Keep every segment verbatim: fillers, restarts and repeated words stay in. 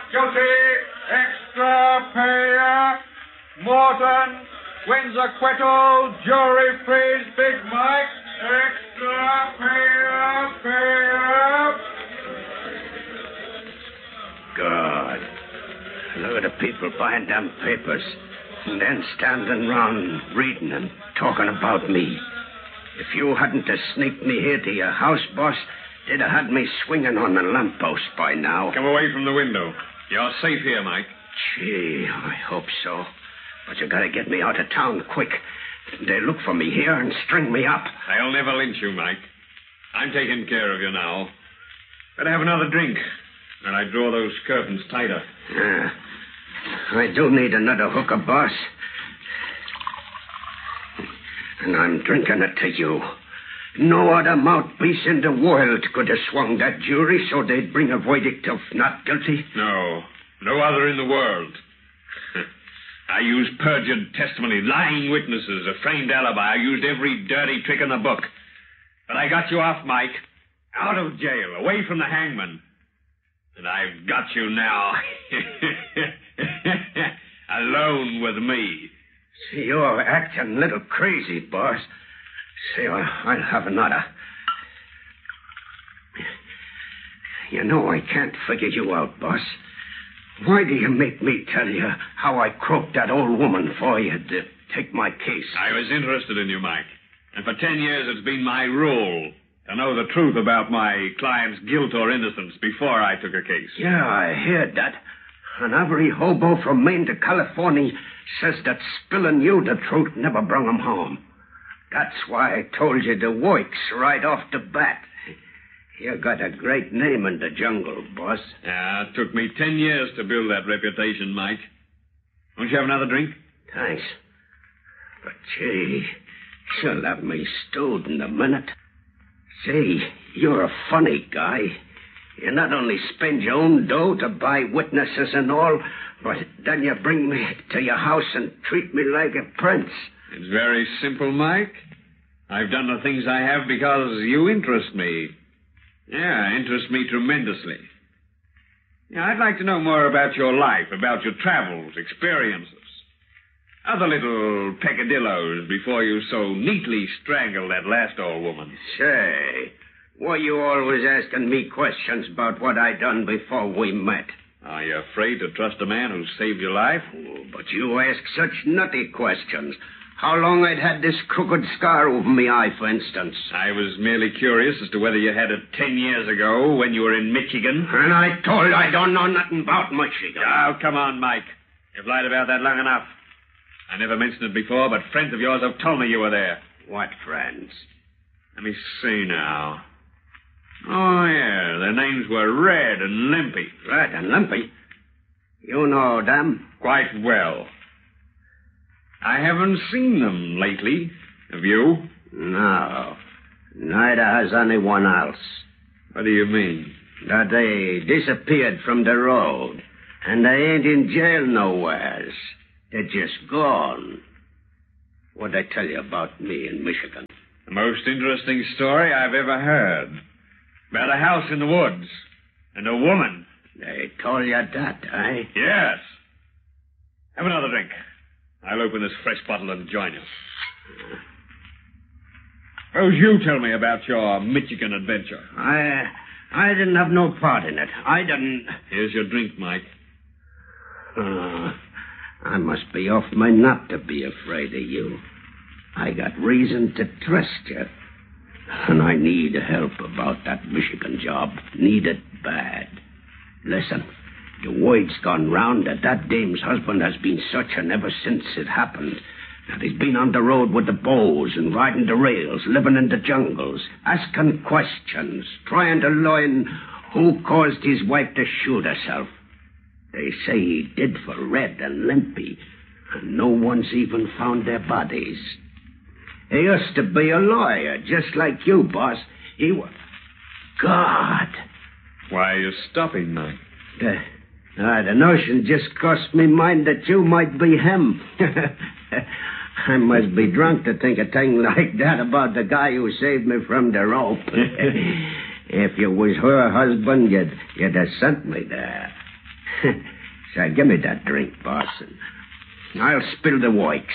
guilty. Extra payer. Morton wins acquittal. Jury frees Big Mike. Extra payer, payer. God. Look at the people buying them papers and then standing round reading and talking about me. If you hadn't have sneaked me here to your house, boss, they'd have had me swinging on the lamppost by now. Come away from the window. You're safe here, Mike. Gee, I hope so. But you gotta get me out of town quick. They look for me here and string me up. I'll never lynch you, Mike. I'm taking care of you now. Better have another drink. And I draw those curtains tighter. Yeah. I do need another hooker, boss. And I'm drinking it to you. No other mouthpiece in the world could have swung that jury so they'd bring a verdict of not guilty. No. No other in the world. I used perjured testimony, lying witnesses, a framed alibi. I used every dirty trick in the book. But I got you off, Mike. Out of jail, away from the hangman. And I've got you now. Alone with me. See, you're acting a little crazy, boss. See, I'll have another. You know I can't figure you out, boss. Why do you make me tell you how I croaked that old woman for you to take my case? I was interested in you, Mike. And for ten years it's been my rule to know the truth about my client's guilt or innocence before I took a case. Yeah, I heard that. And every hobo from Maine to California says that spilling you the truth never brung him home. That's why I told you the works right off the bat. You got a great name in the jungle, boss. Yeah, it took me ten years to build that reputation, Mike. Won't you have another drink? Thanks. But, gee, you'll have me stewed in a minute. See, you're a funny guy. You not only spend your own dough to buy witnesses and all, but then you bring me to your house and treat me like a prince. It's very simple, Mike. I've done the things I have because you interest me. Yeah, interest me tremendously. Yeah, I'd like to know more about your life, about your travels, experiences. Other little peccadillos before you so neatly strangled that last old woman. Say, why you always asking me questions about what I done before we met? Are you afraid to trust a man who saved your life? Oh, but you ask such nutty questions. How long I'd had this crooked scar over my eye, for instance. I was merely curious as to whether you had it ten years ago when you were in Michigan. And I told you I don't know nothing about Michigan. Oh, come on, Mike. You've lied about that long enough. I never mentioned it before, but friends of yours have told me you were there. What friends? Let me see now. Oh, yeah, their names were Red and Limpy. Red and Limpy? You know them? Quite well. I haven't seen them lately. Have you? No. Neither has anyone else. What do you mean? That they disappeared from the road, and they ain't in jail nowheres. They're just gone. What'd I tell you about me in Michigan? The most interesting story I've ever heard. About a house in the woods. And a woman. They told you that, eh? Yes. Have another drink. I'll open this fresh bottle and join you. Suppose you tell me about your Michigan adventure. I I didn't have no part in it. I didn't... Here's your drink, Mike. Uh, I must be off my nut to be afraid of you. I got reason to trust you. And I need help about that Michigan job. Need it bad. Listen, the word's gone round that that dame's husband has been searching ever since it happened. That he's been on the road with the bows and riding the rails, living in the jungles, asking questions, trying to learn who caused his wife to shoot herself. They say he did for Red and Limpy, and no one's even found their bodies. He used to be a lawyer, just like you, boss. He was... God! Why are you stopping, Mike? The, uh, the notion just crossed me mind that you might be him. I must be drunk to think a thing like that about the guy who saved me from the rope. If you was her husband, you'd, you'd have sent me there. So give me that drink, boss, and I'll spill the wikes.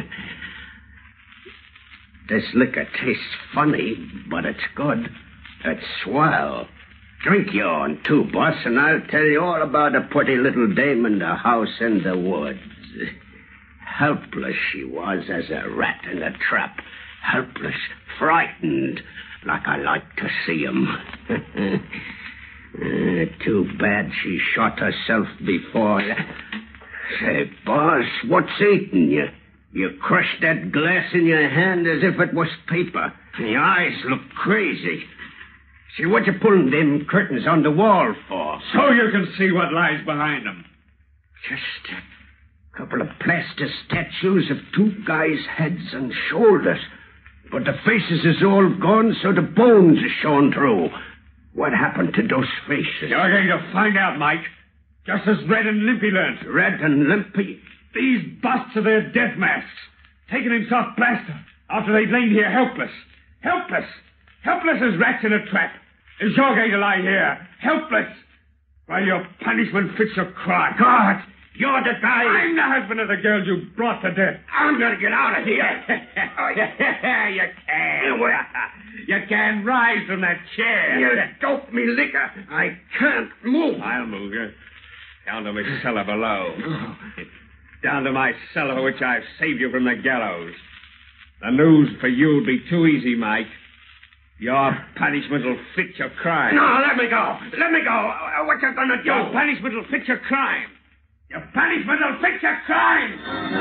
This liquor tastes funny, but it's good. It's swell. Drink yourn, too, boss, and I'll tell you all about a pretty little dame in the house in the woods. Helpless she was as a rat in a trap. Helpless, frightened, like I like to see 'em. uh, too bad she shot herself before. Say, boss, what's eating you? You crushed that glass in your hand as if it was paper. Your eyes look crazy. See, what you pulling them curtains on the wall for? So you can see what lies behind them. Just a couple of plaster statues of two guys' heads and shoulders. But the faces is all gone, so the bones are shown through. What happened to those faces? You're going to find out, Mike. Just as Red and Limpy learned. Red and Limpy? These busts are their death masks. Taken in soft plaster after they'd lain here helpless. Helpless. Helpless as rats in a trap. As you're going to lie here, helpless, while your punishment fits your crime. God, you're the guy. I'm the husband of the girl you brought to death. I'm going to get out of here. Oh, yeah, you can. You can rise from that chair. You dope me liquor. I can't move. I'll move you. Down to my cellar below. Down to my cellar for which I've saved you from the gallows. The news for you'll be too easy, Mike. Your punishment will fit your crime. No, let me go. Let me go. Uh, what you gonna do? Your punishment will fit your crime. Your punishment will fit your crime.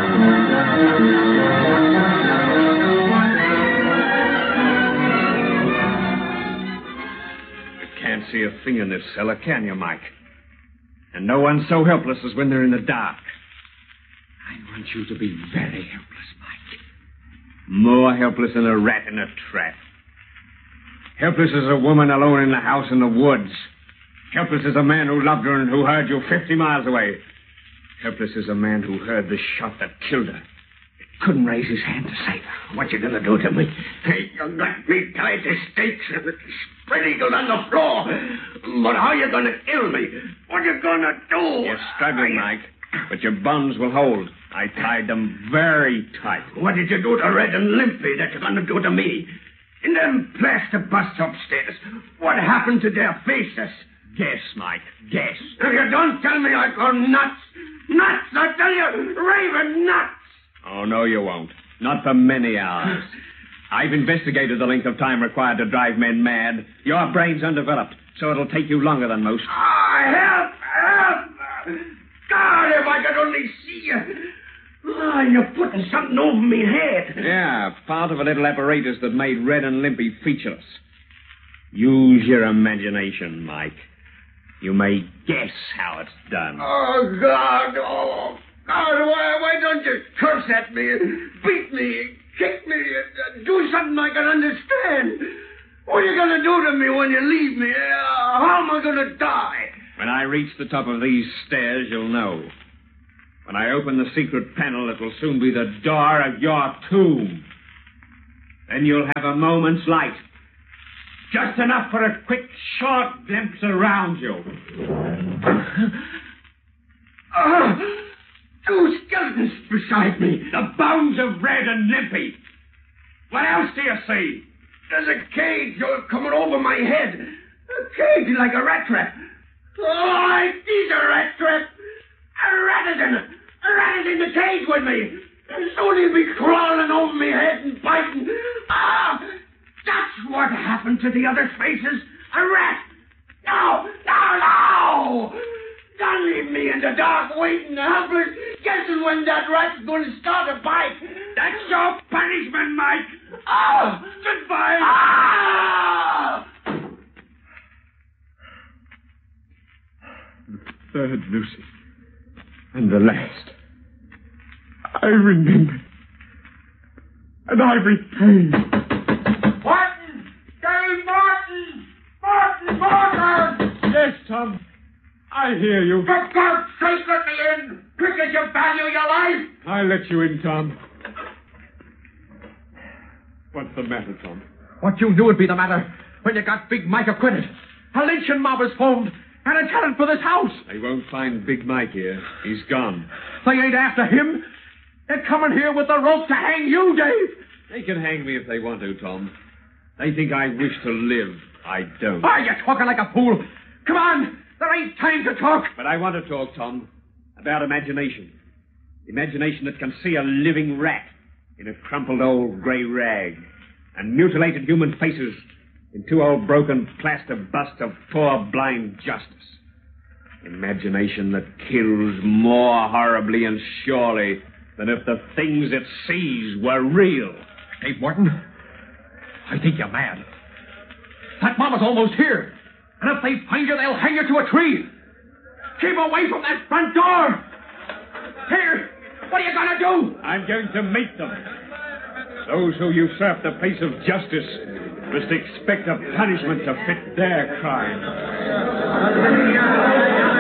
You can't see a thing in this cellar, can you, Mike? And no one's so helpless as when they're in the dark. I want you to be very helpless, Mike. More helpless than a rat in a trap. Helpless as a woman alone in the house in the woods. Helpless as a man who loved her and who heard you fifty miles away. Helpless as a man who heard the shot that killed her. Couldn't raise his hand to save her. What you gonna do to me? Hey, you got me tied to stakes and spread eagled on the floor. But how you gonna kill me? What you gonna do? You're struggling, Mike, but your bonds will hold. I tied them very tight. What did you do to Red and Limpy that you're gonna do to me? In them plaster busts upstairs, what happened to their faces? Guess, Mike, guess. If you don't tell me, I go nuts. Nuts, I tell you, raving nuts. Oh, no, you won't. Not for many hours. I've investigated the length of time required to drive men mad. Your brain's undeveloped, so it'll take you longer than most. Ah, help, help. God, if I could only see you. Ah, you're putting something over me head. Yeah, part of a little apparatus that made Red and Limpy featureless. Use your imagination, Mike. You may guess how it's done. Oh, God, oh, God, why, why don't you curse at me, beat me, kick me, uh, do something I can understand? What are you going to do to me when you leave me? Uh, how am I going to die? When I reach the top of these stairs, you'll know. When I open the secret panel, it will soon be the door of your tomb. Then you'll have a moment's light. Just enough for a quick, short glimpse around you. Uh, two skeletons beside me. The bones of Red and Limpy. What else do you see? There's a cage coming over my head. A cage like a rat trap. Oh, I see the rat trap. A rat is in it. A rat is in the cage with me. Soon he'll be crawling over my head and biting. Ah! That's what happened to the other faces. A rat. No, no, no! Don't leave me in the dark waiting, helpless, guessing when that rat's going to start a bite. That's your punishment, Mike. Oh! Goodbye. Ah! The third, Lucy. And the last. I remember. And I repaid. Martin! Dave Martin! Martin Martin! Yes, Tom. I hear you. For God's sake, let me in! Quick as you value your life! I'll let you in, Tom. What's the matter, Tom? What you knew would be the matter when you got Big Mike acquitted. A lynching mob was formed, and a tenant for this house. They won't find Big Mike here. He's gone. They ain't after him. They're coming here with the rope to hang you, Dave. They can hang me if they want to, Tom. They think I wish to live. I don't. Why, you're talking like a fool. Come on. There ain't time to talk. But I want to talk, Tom, about imagination. Imagination that can see a living rat in a crumpled old gray rag and mutilated human faces in two old broken plaster busts of poor blind justice. Imagination that kills more horribly and surely than if the things it sees were real. Dave Morton, I think you're mad. That mama's almost here. And if they find you, they'll hang you to a tree. Keep away from that front door. Here, what are you going to do? I'm going to meet them. Those who usurp the place of justice must expect a punishment to fit their crime.